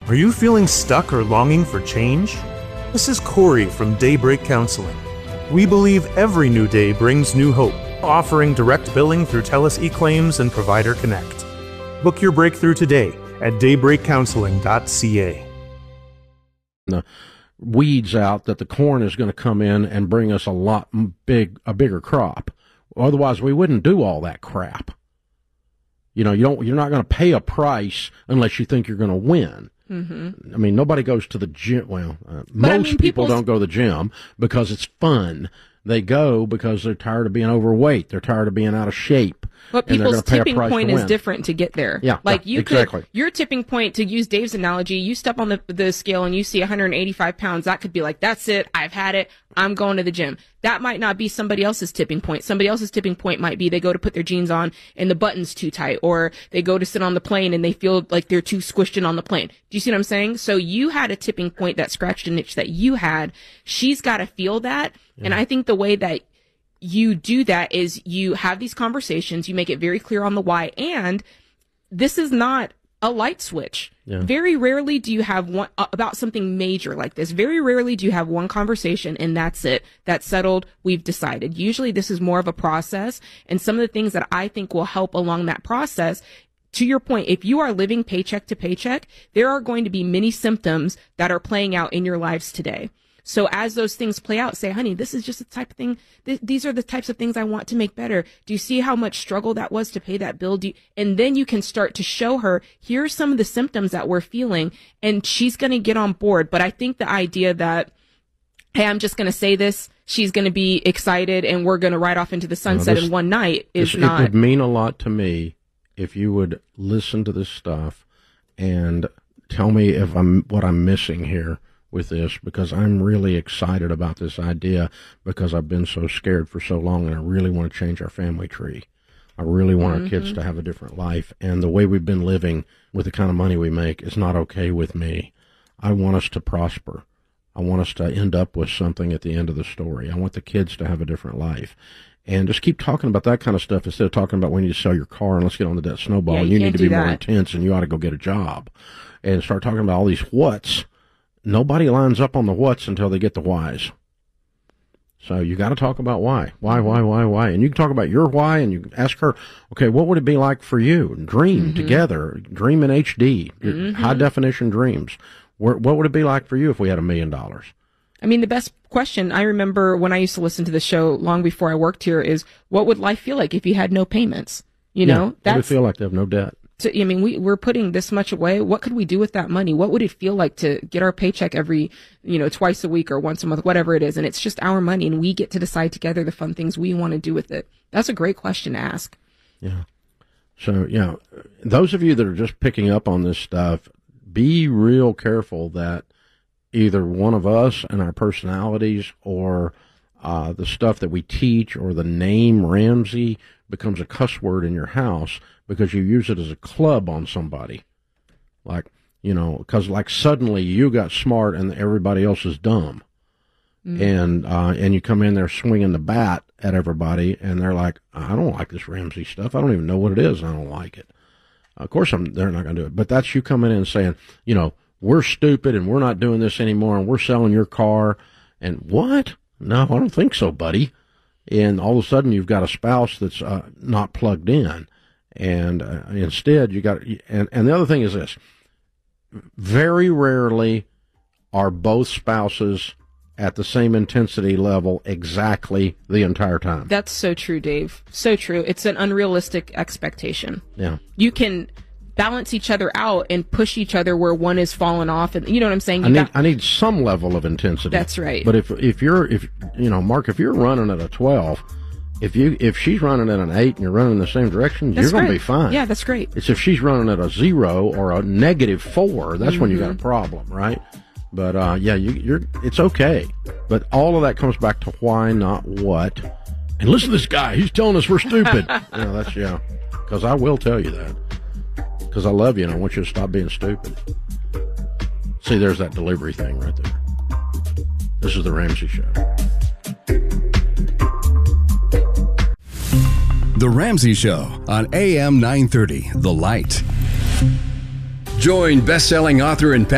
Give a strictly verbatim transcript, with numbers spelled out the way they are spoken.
Are you feeling stuck or longing for change? This is Corey from Daybreak Counseling. We believe every new day brings new hope, offering direct billing through TELUS eClaims and Provider Connect. Book your breakthrough today at daybreak counseling dot c a. The weeds out that the corn is going to come in and bring us a lot big, a bigger crop. Otherwise, we wouldn't do all that crap. You know, you don't, you're not going to pay a price unless you think you're going to win. Mm-hmm. I mean, nobody goes to the gym. Well, uh, most I mean, people don't go to the gym because it's fun. They go because they're tired of being overweight. They're tired of being out of shape. But people's tipping point is different to get there. Yeah, like yeah, you exactly. could, your tipping point, to use Dave's analogy, you step on the, the scale and you see one hundred eighty-five pounds. That could be like, that's it. I've had it. I'm going to the gym. That might not be somebody else's tipping point. Somebody else's tipping point might be they go to put their jeans on and the button's too tight, or they go to sit on the plane and they feel like they're too squished in on the plane. Do you see what I'm saying? So you had a tipping point that scratched an itch that you had. She's got to feel that. Yeah. And I think the way that you do that is you have these conversations, you make it very clear on the why, and this is not a light switch. Yeah. Very rarely do you have one uh, about something major like this. Very rarely do you have one conversation and that's it. That's settled. We've decided. Usually this is more of a process, and some of the things that I think will help along that process, to your point, if you are living paycheck to paycheck, there are going to be many symptoms that are playing out in your lives today. So as those things play out, say, honey, this is just the type of thing, th- these are the types of things I want to make better. Do you see how much struggle that was to pay that bill? Do you, and then you can start to show her, here's some of the symptoms that we're feeling, and she's going to get on board. But I think the idea that, hey, I'm just going to say this, she's going to be excited, and we're going to ride off into the sunset no, this, in one night is this, not. It would mean a lot to me if you would listen to this stuff and tell me if I'm what I'm missing here with this, because I'm really excited about this idea because I've been so scared for so long, and I really want to change our family tree. I really want mm-hmm. our kids to have a different life, and the way we've been living with the kind of money we make is not okay with me. I want us to prosper. I want us to end up with something at the end of the story. I want the kids to have a different life. And just keep talking about that kind of stuff instead of talking about we need to sell your car and let's get on the debt snowball, yeah, and you you need to be that. more intense and you ought to go get a job. And start talking about all these whats. Nobody lines up on the whats until they get the whys. So you got to talk about why. Why, why, why, why. And you can talk about your why, and you can ask her, okay, what would it be like for you? Dream mm-hmm. together. Dream in H D. Mm-hmm. High definition dreams. What would it be like for you if we had a million dollars? I mean, the best question, I remember when I used to listen to the show long before I worked here, is what would life feel like if you had no payments? You yeah, know, what that's, would it feel like to have no debt? So, I mean, we, we're putting this much away. What could we do with that money? What would it feel like to get our paycheck every, you know, twice a week or once a month, whatever it is? And it's just our money, and we get to decide together the fun things we want to do with it. That's a great question to ask. Yeah. So, yeah, those of you that are just picking up on this stuff, be real careful that either one of us and our personalities, or uh, the stuff that we teach, or the name Ramsey becomes a cuss word in your house because you use it as a club on somebody. Like, you know, because like suddenly you got smart and everybody else is dumb. Mm-hmm. And uh, and you come in there swinging the bat at everybody, and they're like, I don't like this Ramsey stuff. I don't even know what it is. I don't like it. Of course, I'm, they're not going to do it. But that's you coming in and saying, you know, we're stupid and we're not doing this anymore and we're selling your car. And what? No, I don't think so, buddy. And all of a sudden you've got a spouse that's uh, not plugged in. And uh, instead you got, and, and the other thing is this, very rarely are both spouses at the same intensity level exactly the entire time. That's so true, Dave. So true. It's an unrealistic expectation. Yeah. You can balance each other out and push each other where one is falling off, and you know what I'm saying? You I need got, I need some level of intensity. That's right. But if if you're if you know, Mark, if you're running at a twelve, if you if she's running at an eight and you're running in the same direction, that's you're going to be fine. Yeah, that's great. It's if she's running at a zero or a negative four, that's mm-hmm. when you got a problem, right? But uh, yeah, you, you're it's okay. But all of that comes back to why, not what. And listen to this guy; he's telling us we're stupid. you know, that's yeah. Because I will tell you that. Because I love you and I want you to stop being stupid. See, there's that delivery thing right there. This is the Ramsey Show. The Ramsey Show on A M nine thirty, The Light. Join best-selling author and